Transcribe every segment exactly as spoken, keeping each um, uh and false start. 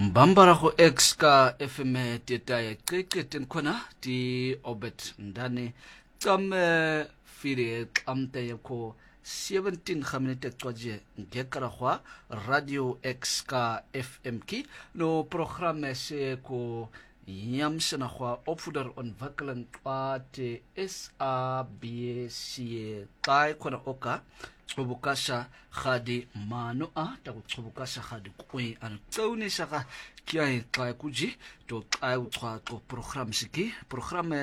Mbambara go X ka F M teta ya qeqeteng khona di obet ndane tsame fire tlamte ya ko seventeen minute tsoje ngekara khwa Radio X ka F M ki no programme se ko yamsena khwa opvoeder ontwikkeling kwate S A B C kai khona oka chobukasha khadi mano a ta chobukasha khadi kwe an tsone shaka kia kai kuji to kai utwa to program siki program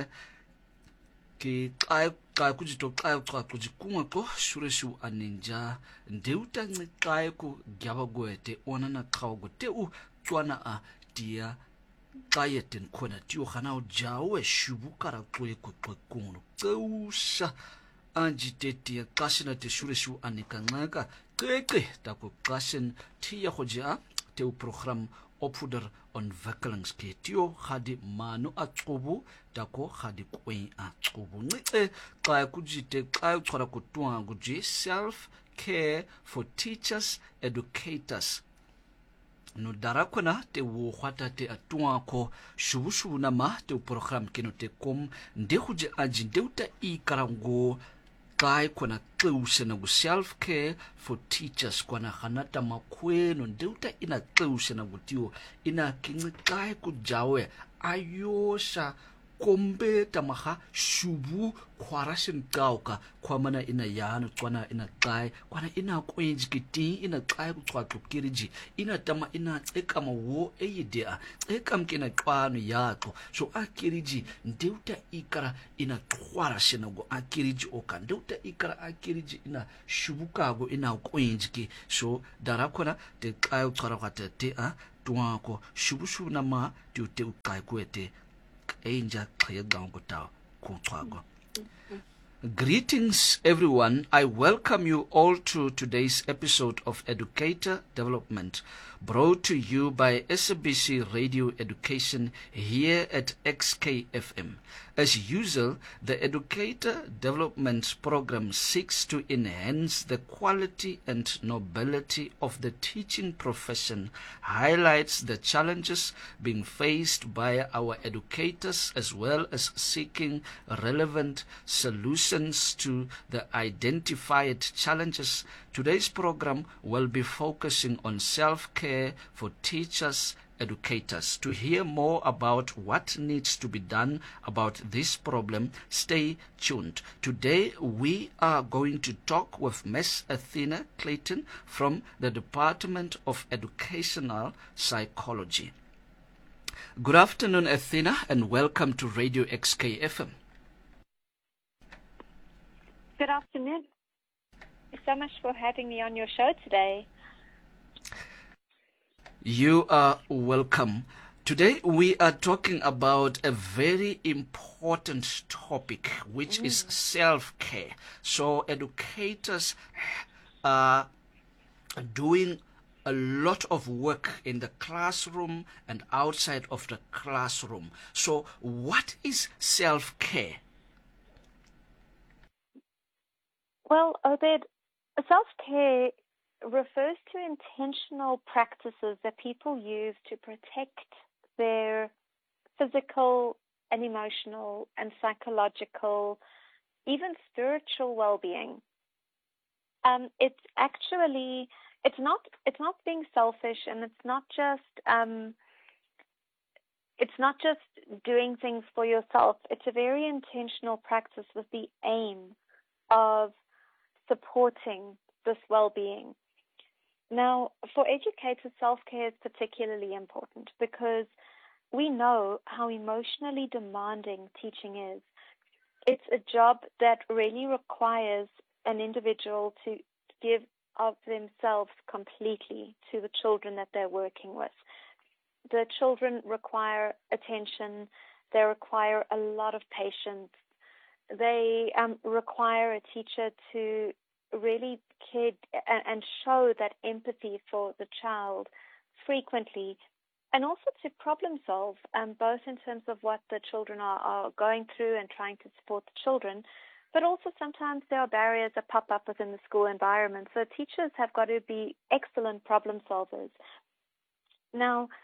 ki kai kai kuji to kai utwa kuji kunga ko shureshu aninja ndeuta ngai ko gyabagoete ona na kawo te u tswana a dia kayeten khona tiyo khana o jawe shubukara kwe ko kuno tseusha anjiteti qashina te shureshu anikanqaka qeqe tako qashin tiya khoja te program opvoeder ontwikkelingsketio khadi mano aqobu tako khadi kwe aqobu nqice xa kujite xa uqhora kutwa kuji self care for teachers educators no darakona te wo khwata te atwa ko shubushu na ma te program kino te kom nde khuje ajinde uta I karango kai kona qeuse na go self care for teachers kona khanata makweno ndeuta ina qeuse na gutio ina kingi kai ku jawe ayosha kombe tamaha shubu kwarashin kauka kwa mana ina yana kwana ina kai kwana ina kwenji kiti ina kai kutwatu kiriji ina tama ina eka mawo eyidea eka mkina kwanu yako so akiriji ndeuta ikara ina kwarashin go akiriji oka ndeuta ikara akiriji ina shubukago ina kwenji ki so darakona te kai kutwara kwate te a tuwako shubushu na ma te te ukai kwete Greetings everyone. I welcome you all to today's episode of Educator Development, brought to you by S A B C Radio Education here at X K F M. As usual, the Educator Development Program seeks to enhance the quality and nobility of the teaching profession, highlights the challenges being faced by our educators, as well as seeking relevant solutions to the identified challenges. Today's program will be focusing on self-care for teachers, educators. To hear more about what needs to be done about this problem, stay tuned. Today we are going to talk with Miss Athena Clayton from the Department of Educational Psychology. Good afternoon, Athena, and welcome to Radio X K F M. Good afternoon. Thank you so much for having me on your show today. You are welcome. Today we are talking about a very important topic, which mm. is self-care. So educators are doing a lot of work in the classroom and outside of the classroom. So what is self-care? Well, Obed, self-care refers to intentional practices that people use to protect their physical and emotional and psychological, even spiritual well-being. Um, it's actually, it's not, it's not being selfish, and it's not just, um, it's not just doing things for yourself. It's a very intentional practice with the aim of supporting this well-being. Now, for educators, self-care is particularly important because we know how emotionally demanding teaching is. It's a job that really requires an individual to give of themselves completely to the children that they're working with. The children require attention. They require a lot of patience. They um, require a teacher to really kid and show that empathy for the child frequently, and also to problem solve, um, both in terms of what the children are, are going through and trying to support the children, but also sometimes there are barriers that pop up within the school environment. So teachers have got to be excellent problem solvers. Now,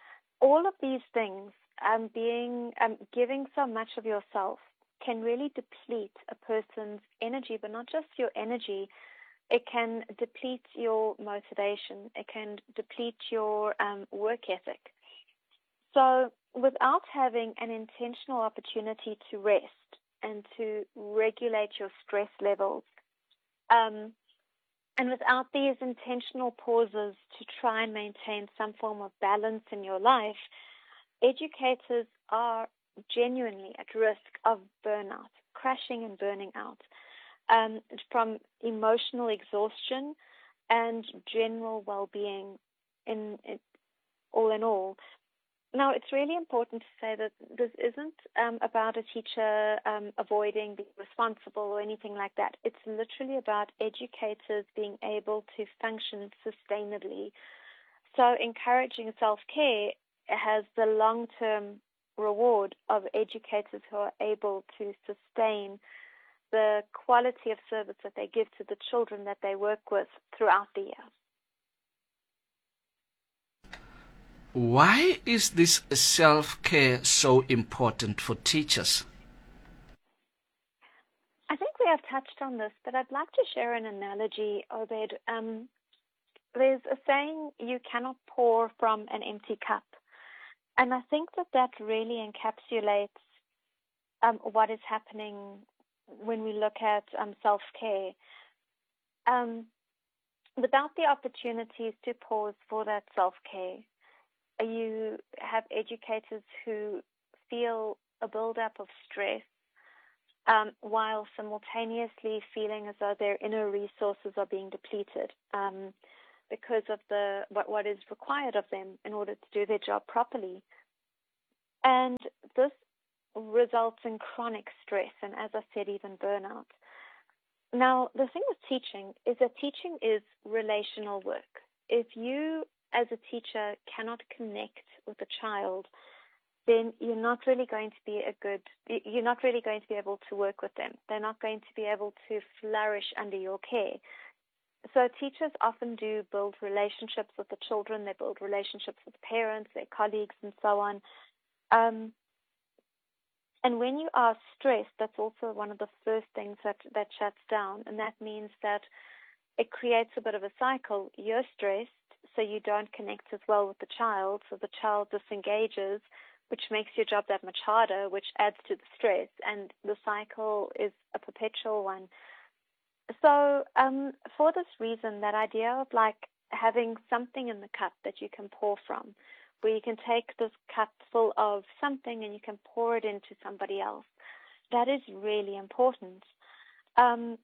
all of these things, um, being um, giving so much of yourself, can really deplete a person's energy, but not just your energy. It can deplete your motivation. It can deplete your um, work ethic. So without having an intentional opportunity to rest and to regulate your stress levels, um, and without these intentional pauses to try and maintain some form of balance in your life, educators are genuinely at risk of burnout, crashing and burning out, um, from emotional exhaustion and general well-being in, in all in all. Now, it's really important to say that this isn't um, about a teacher um, avoiding being responsible or anything like that. It's literally about educators being able to function sustainably. So encouraging self-care has the long-term reward of educators who are able to sustain the quality of service that they give to the children that they work with throughout the year. Why is this self-care so important for teachers? I think we have touched on this, but I'd like to share an analogy, Obed. Um, there's a saying, you cannot pour from an empty cup. And I think that that really encapsulates um, what is happening when we look at um, self-care. Um, without the opportunities to pause for that self-care, you have educators who feel a buildup of stress um, while simultaneously feeling as though their inner resources are being depleted um, because of the what, what is required of them in order to do their job properly. And this results in chronic stress and, as I said, even burnout. Now, the thing with teaching is that teaching is relational work. If you as a teacher cannot connect with a child, then you're not really going to be a good, you're not really going to be able to work with them. They're not going to be able to flourish under your care. So teachers often do build relationships with the children. They build relationships with parents, their colleagues, and so on. Um, and when you are stressed, that's also one of the first things that, that shuts down. And that means that it creates a bit of a cycle. You're stressed, so you don't connect as well with the child, so the child disengages, which makes your job that much harder, which adds to the stress, and the cycle is a perpetual one. So um, for this reason, that idea of like having something in the cup that you can pour from, where you can take this cup full of something and you can pour it into somebody else, that is really important. Um,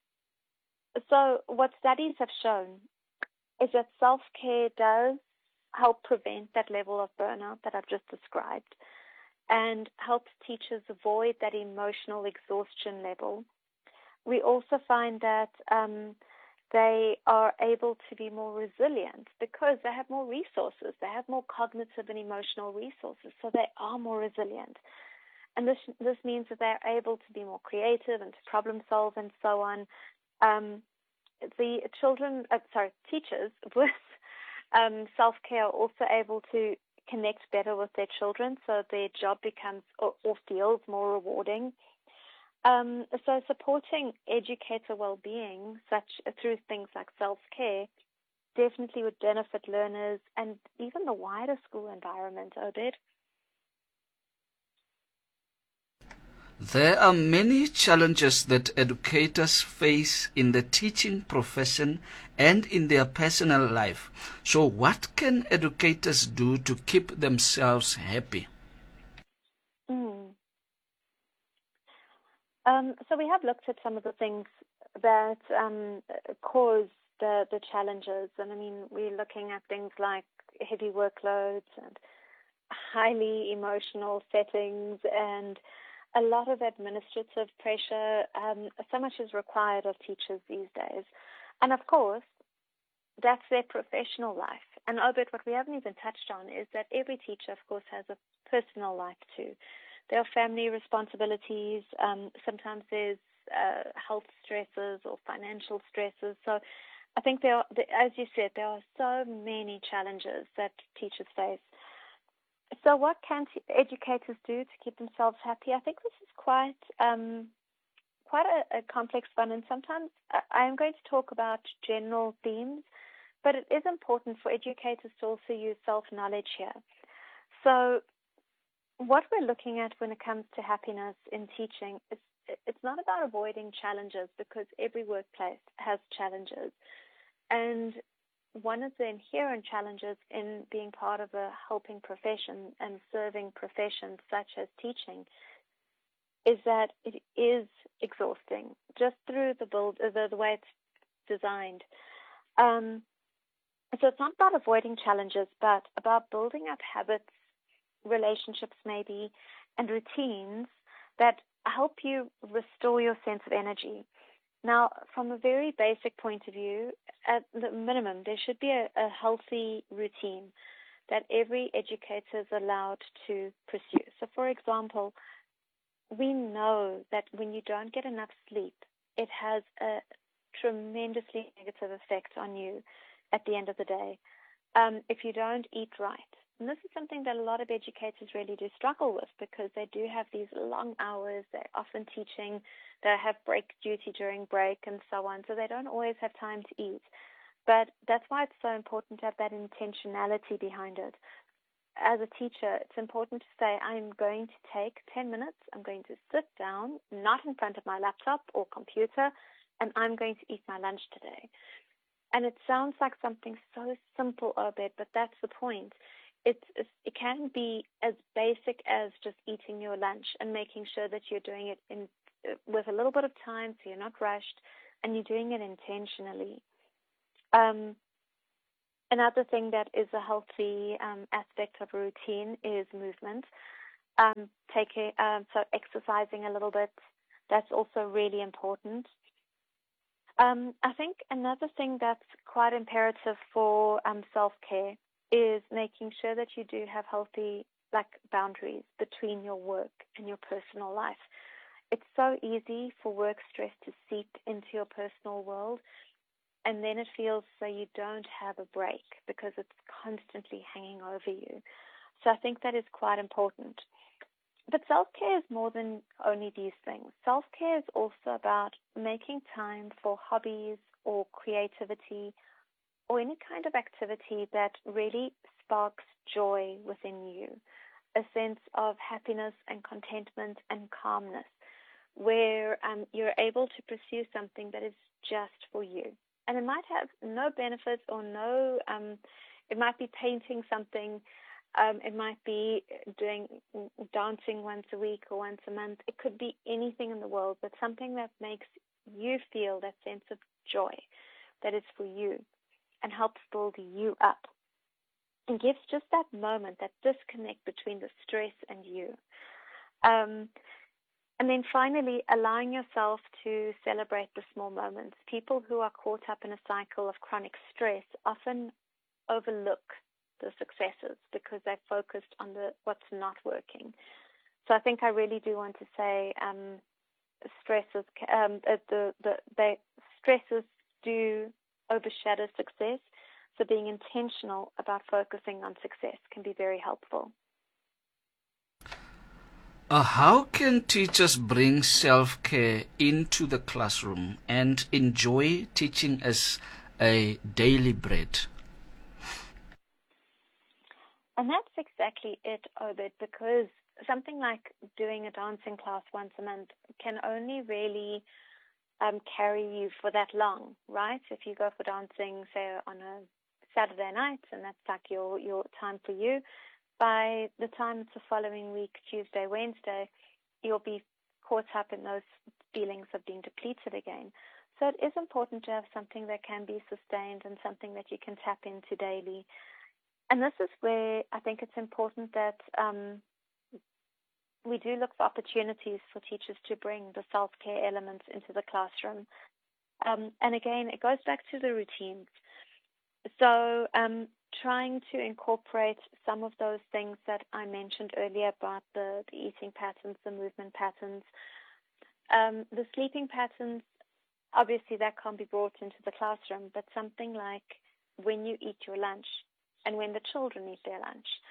so what studies have shown is that self-care does help prevent that level of burnout that I've just described and helps teachers avoid that emotional exhaustion level. We also find that um, they are able to be more resilient because they have more resources. They have more cognitive and emotional resources, so they are more resilient. And this this means that they're able to be more creative and to problem solve and so on. Um, the children, uh, sorry, teachers with um, self-care are also able to connect better with their children, so their job becomes or, or feels more rewarding. Um, so supporting educator well-being, such through things like self-care, definitely would benefit learners and even the wider school environment, Obed. There are many challenges that educators face in the teaching profession and in their personal life. So what can educators do to keep themselves happy? Mm. Um, so we have looked at some of the things that um, cause the, the challenges. And I mean, we're looking at things like heavy workloads and highly emotional settings and a lot of administrative pressure. Um, so much is required of teachers these days. And of course, that's their professional life. And Obed, what we haven't even touched on is that every teacher, of course, has a personal life too. There are family responsibilities. Um, sometimes there's uh, health stresses or financial stresses. So I think there are, as you said, there are so many challenges that teachers face. So, what can t- educators do to keep themselves happy? I think this is quite um, quite a, a complex one, and sometimes I I am going to talk about general themes, but it is important for educators to also use self-knowledge here. So, what we're looking at when it comes to happiness in teaching is it's not about avoiding challenges, because every workplace has challenges. And one of the inherent challenges in being part of a helping profession and serving professions such as teaching is that it is exhausting just through the build, uh, the, the way it's designed. Um, so it's not about avoiding challenges, but about building up habits, relationships maybe, and routines that help you restore your sense of energy. Now, from a very basic point of view, at the minimum, there should be a, a healthy routine that every educator is allowed to pursue. So, for example, we know that when you don't get enough sleep, it has a tremendously negative effect on you at the end of the day. Um, if you don't eat right, and this is something that a lot of educators really do struggle with, because they do have these long hours, they're often teaching, they have break duty during break and so on, so they don't always have time to eat. But that's why it's so important to have that intentionality behind it. As a teacher, it's important to say, I'm going to take ten minutes, I'm going to sit down, not in front of my laptop or computer, and I'm going to eat my lunch today. And it sounds like something so simple, Obed, but that's the point. It's, it can be as basic as just eating your lunch and making sure that you're doing it in with a little bit of time, so you're not rushed, and you're doing it intentionally. Um, another thing that is a healthy um, aspect of a routine is movement. Um, taking um, so exercising a little bit, that's also really important. Um, I think another thing that's quite imperative for um, self-care is making sure that you do have healthy like boundaries between your work and your personal life. It's so easy for work stress to seep into your personal world, and then it feels so you don't have a break because it's constantly hanging over you. So I think that is quite important. But self-care is more than only these things. Self-care is also about making time for hobbies or creativity or any kind of activity that really sparks joy within you, a sense of happiness and contentment and calmness, where um, you're able to pursue something that is just for you. And it might have no benefits or no, um, it might be painting something, um, it might be doing dancing once a week or once a month. It could be anything in the world, but something that makes you feel that sense of joy that is for you and helps build you up and gives just that moment, that disconnect between the stress and you. Um, And then finally, allowing yourself to celebrate the small moments. People who are caught up in a cycle of chronic stress often overlook the successes because they're focused on the what's not working. So I think I really do want to say um, stresses, um, the, the, the stresses do overshadow success. So being intentional about focusing on success can be very helpful. Uh, how can teachers bring self-care into the classroom and enjoy teaching as a daily bread? And that's exactly it, Obed, because something like doing a dancing class once a month can only really um, carry you for that long, right? If you go for dancing, say, on a Saturday night, and that's like your, your time for you, by the time it's the following week, Tuesday, Wednesday, you'll be caught up in those feelings of being depleted again. So it is important to have something that can be sustained and something that you can tap into daily. And this is where I think it's important that um, we do look for opportunities for teachers to bring the self-care elements into the classroom. Um, and again, it goes back to the routines. So um, trying to incorporate some of those things that I mentioned earlier about the, the eating patterns, the movement patterns, um, the sleeping patterns, obviously that can't be brought into the classroom, but something like when you eat your lunch and when the children eat their lunch,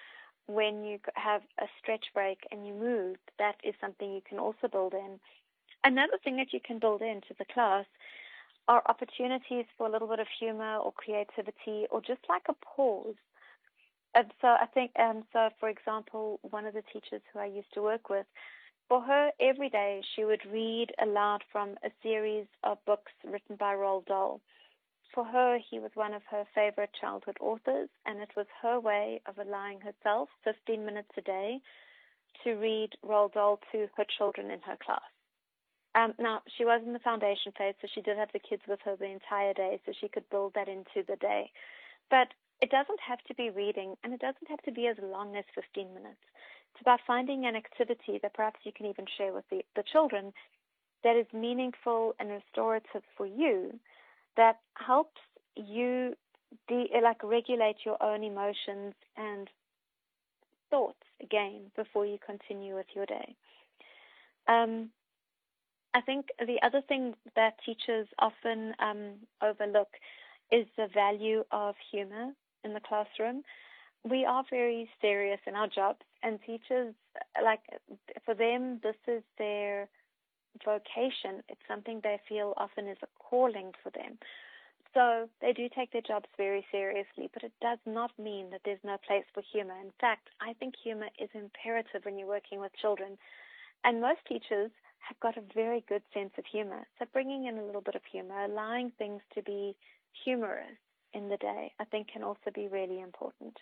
when you have a stretch break and you move, that is something you can also build in. Another thing that you can build into the class are opportunities for a little bit of humor or creativity or just like a pause. And so I think, um, so for example, one of the teachers who I used to work with, for her, every day she would read aloud from a series of books written by Roald Dahl. For her, he was one of her favorite childhood authors, and it was her way of allowing herself fifteen minutes a day to read Roald Dahl to her children in her class. Um, now, she was in the foundation phase, so she did have the kids with her the entire day, so she could build that into the day. But it doesn't have to be reading, and it doesn't have to be as long as fifteen minutes. It's about finding an activity that perhaps you can even share with the, the children that is meaningful and restorative for you, that helps you de- like regulate your own emotions and thoughts again before you continue with your day. Um, I think the other thing that teachers often um, overlook is the value of humor in the classroom. We are very serious in our jobs, and teachers, like, for them, this is their vocation. It's something they feel often is a calling for them. So they do take their jobs very seriously, but it does not mean that there's no place for humor. In fact, I think humor is imperative when you're working with children. And most teachers have got a very good sense of humor. So bringing in a little bit of humor, allowing things to be humorous in the day, I think can also be really important.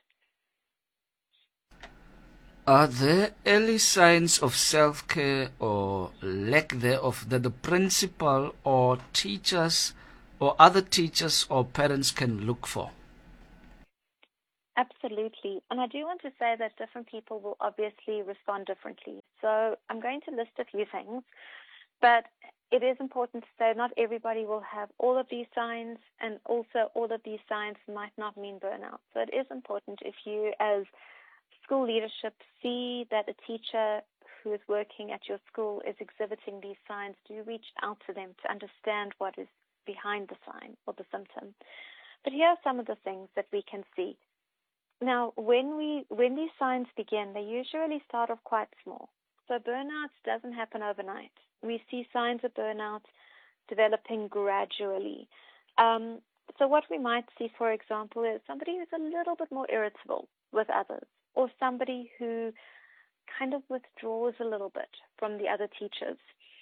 Are there early signs of self-care or lack thereof that the principal or teachers or other teachers or parents can look for? Absolutely. And I do want to say that different people will obviously respond differently. So I'm going to list a few things, but it is important to say not everybody will have all of these signs, and also all of these signs might not mean burnout. So it is important, if you as school leadership see that a teacher who is working at your school is exhibiting these signs, do reach out to them to understand what is behind the sign or the symptom. But here are some of the things that we can see. Now, when we when these signs begin, they usually start off quite small. So burnout doesn't happen overnight. We see signs of burnout developing gradually. Um, so what we might see, for example, is somebody who's a little bit more irritable with others, or somebody who kind of withdraws a little bit from the other teachers.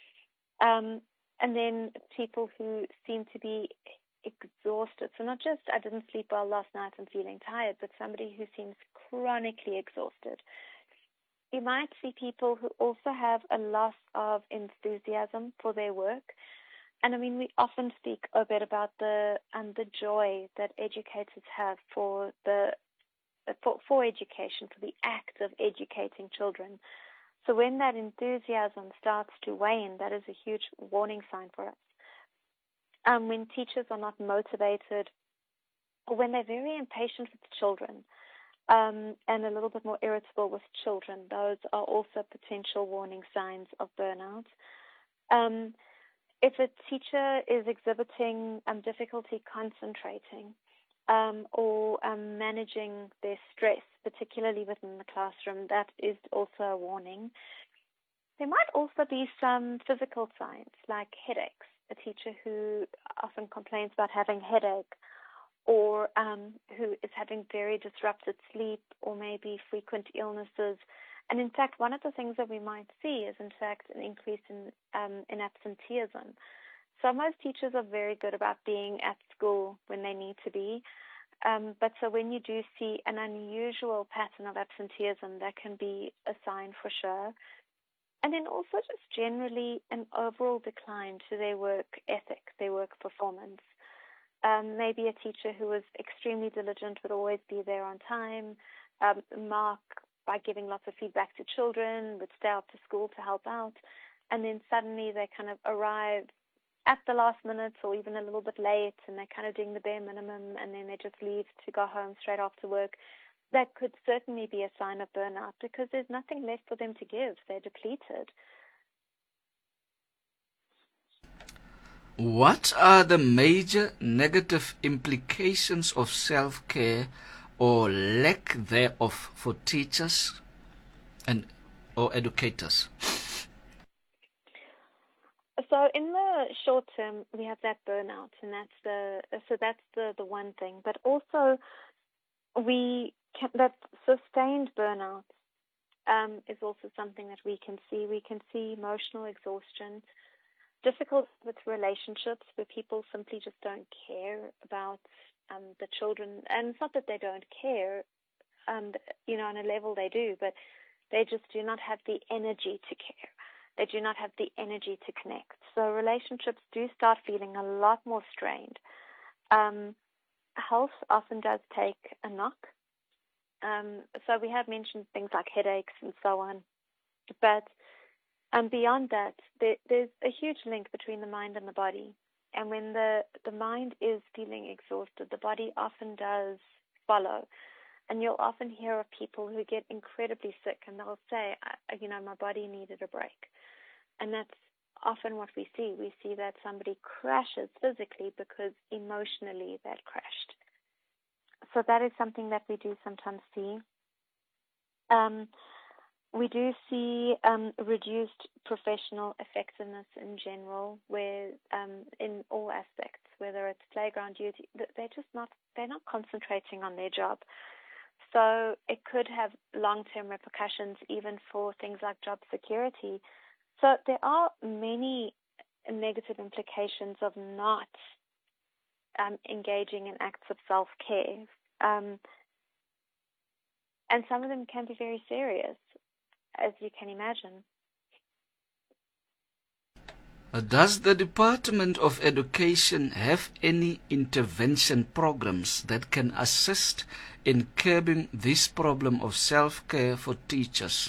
Um, and then people who seem to be exhausted. So not just, I didn't sleep well last night, I'm feeling tired, but somebody who seems chronically exhausted. You might see people who also have a loss of enthusiasm for their work. And I mean, we often speak a bit about the um, the joy that educators have for the for, for education, for the act of educating children. So when that enthusiasm starts to wane, that is a huge warning sign for us. Um, when teachers are not motivated, or when they're very impatient with children, um, and a little bit more irritable with children, those are also potential warning signs of burnout. Um, if a teacher is exhibiting um, difficulty concentrating um, or um, managing their stress, particularly within the classroom, that is also a warning. There might also be some physical signs like headaches. A teacher who often complains about having headache, or um, who is having very disrupted sleep, or maybe frequent illnesses. And in fact, one of the things that we might see is, in fact, an increase in um, in absenteeism. So most teachers are very good about being at school when they need to be. Um, but so when you do see an unusual pattern of absenteeism, that can be a sign for sure. And then also just generally an overall decline to their work ethic, their work performance. Um, maybe a teacher who was extremely diligent would always be there on time, um, mark by giving lots of feedback to children, would stay after school to help out, and then suddenly they kind of arrive at the last minute or even a little bit late, and they're kind of doing the bare minimum, and then they just leave to go home straight after work. That could certainly be a sign of burnout because there's nothing left for them to give. They're depleted. What are the major negative implications of self-care or lack thereof for teachers and or educators? So in the short term, we have that burnout, and that's the so that's the, the one thing. But also, we can, that sustained burnout um, is also something that we can see. We can see emotional exhaustion, difficult with relationships where people simply just don't care about um, the children, and it's not that they don't care. Um, you know, on a level they do, but they just do not have the energy to care. They do not have the energy to connect. So relationships do start feeling a lot more strained. Um, health often does take a knock. Um, so we have mentioned things like headaches and so on. But um, beyond that, there, there's a huge link between the mind and the body. And when the, the mind is feeling exhausted, the body often does follow. And you'll often hear of people who get incredibly sick and they'll say, you know, my body needed a break. And that's often what we see. We see that somebody crashes physically because emotionally they've crashed. So that is something that we do sometimes see. Um, we do see um, reduced professional effectiveness in general, where um, in all aspects, whether it's playground duty, they're just not they're not concentrating on their job. So it could have long-term repercussions even for things like job security. So there are many negative implications of not um, engaging in acts of self-care. Um, and some of them can be very serious, as you can imagine. Does the Department of Education have any intervention programs that can assist in curbing this problem of self-care for teachers?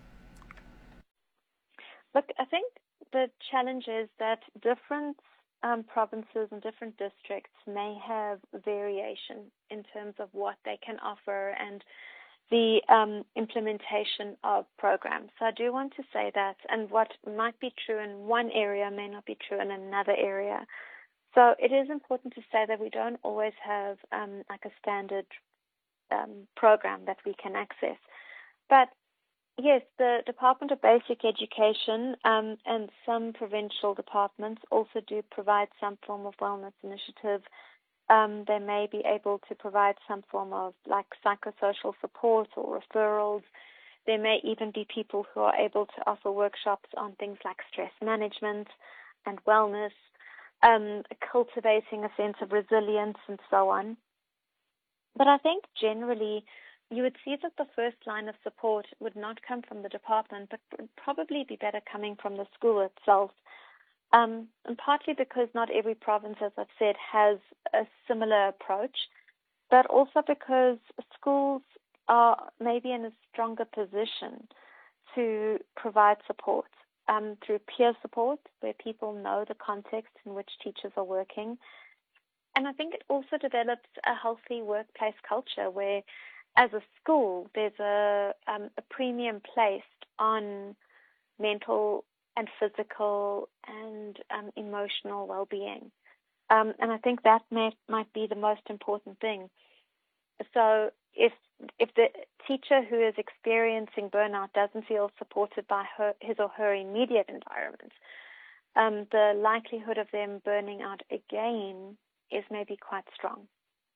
Look, I think the challenge is that different um, provinces and different districts may have variation in terms of what they can offer and the um, implementation of programs. So I do want to say that, and what might be true in one area may not be true in another area. So it is important to say that we don't always have um, like a standard um, program that we can access. But yes, the Department of Basic Education um, and some provincial departments also do provide some form of wellness initiative. Um, they may be able to provide some form of like psychosocial support or referrals. There may even be people who are able to offer workshops on things like stress management and wellness, um, cultivating a sense of resilience and so on. But I think generally you would see that the first line of support would not come from the department, but would probably be better coming from the school itself. Um, and partly because not every province, as I've said, has a similar approach, but also because schools are maybe in a stronger position to provide support um, through peer support, where people know the context in which teachers are working. And I think it also develops a healthy workplace culture where, as a school, there's a, um, a premium placed on mental and physical and um, emotional well-being. Um, and I think that may, might be the most important thing. So if if the teacher who is experiencing burnout doesn't feel supported by her, his or her immediate environment, um, the likelihood of them burning out again is maybe quite strong.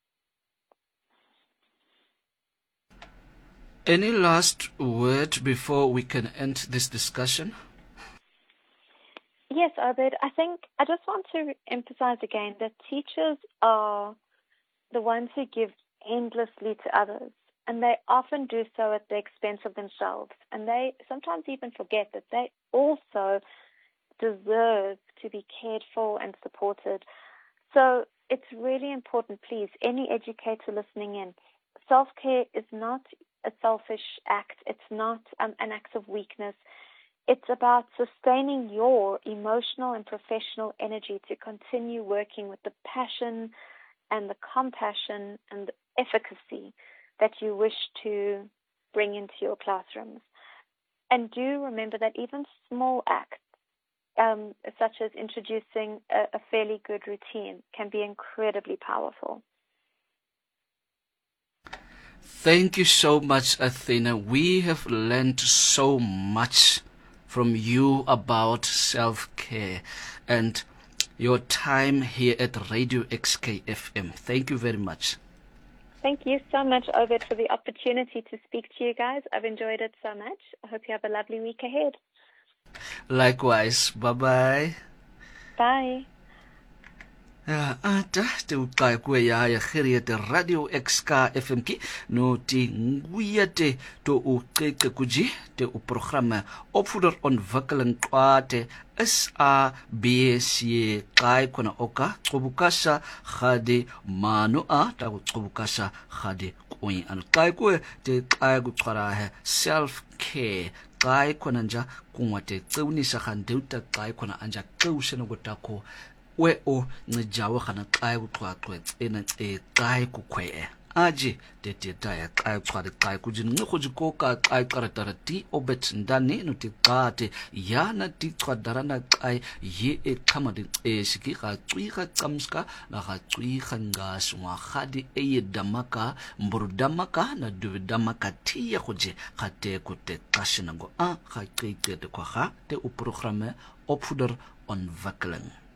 Any last word before we can end this discussion? Yes, Obed. I think I just want to emphasize again that teachers are the ones who give endlessly to others, and they often do so at the expense of themselves. And they sometimes even forget that they also deserve to be cared for and supported. So it's really important, please, any educator listening in, self-care is not a selfish act. It's not um, an act of weakness. It's about sustaining your emotional and professional energy to continue working with the passion and the compassion and the efficacy that you wish to bring into your classrooms. And do remember that even small acts, um, such as introducing a, a fairly good routine, can be incredibly powerful. Thank you so much, Athena. We have learned so much from you about self-care and your time here at Radio X K F M. Thank you very much. Thank you so much, Obed, for the opportunity to speak to you guys. I've enjoyed it so much. I hope you have a lovely week ahead. Likewise. Bye-bye. Bye. Ja, ata te ukai kue ya ya khiria te Radio X K F M ki no te nguia te to u keke kuji te u programme opvoederontwikkeling kwate is a B C kai kona oka qobukasa khade mano a ta qobukasa khade koi an kai kue te kai ku qara he self care kai kona nja kunwate tsuni sa khandeuta kai kona anja kausena gotako we o njawo khana kai buqwaqwe ena e kai ku khwe aji te te taya kai qare kai ku jin ngo jiko ka kai qaratara ti obet ndani no ti qate yana ti qwadarana kai ye e qhamadi e siki ga qwiga qamska na ga qwiga ngaswa khadi e yedamaka mburdamaka na duvidamaka ti ya goje khate ku te qashina go a ga qite te kwa ga te u programme opvoeder ontwikkeling.